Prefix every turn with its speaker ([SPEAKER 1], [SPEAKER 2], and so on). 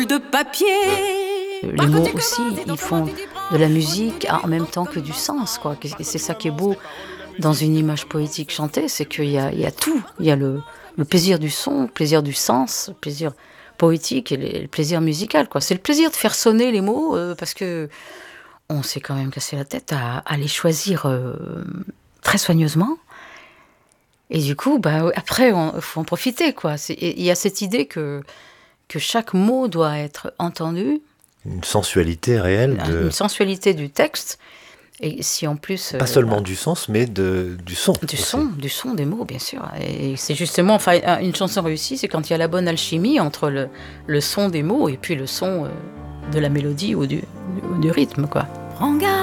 [SPEAKER 1] de papier.
[SPEAKER 2] Les mots aussi, ils font de la musique en même temps que du sens, quoi. Et c'est ça qui est beau dans une image poétique chantée, c'est qu'il y a tout. Il y a le plaisir du son, le plaisir du sens, le plaisir poétique et le plaisir musical, quoi. C'est le plaisir de faire sonner les mots, parce que on s'est quand même cassé la tête à les choisir, très soigneusement. Et du coup, bah, après, faut en profiter, quoi. Il y a cette idée que chaque mot doit être entendu,
[SPEAKER 3] Une sensualité réelle
[SPEAKER 2] une sensualité du texte, et si en plus...
[SPEAKER 3] pas seulement du sens, mais du son.
[SPEAKER 2] Du son, des mots, bien sûr. Et c'est justement, enfin, une chanson réussie, c'est quand il y a la bonne alchimie entre le son des mots et puis le son de la mélodie ou du rythme, quoi.
[SPEAKER 1] Prends garde.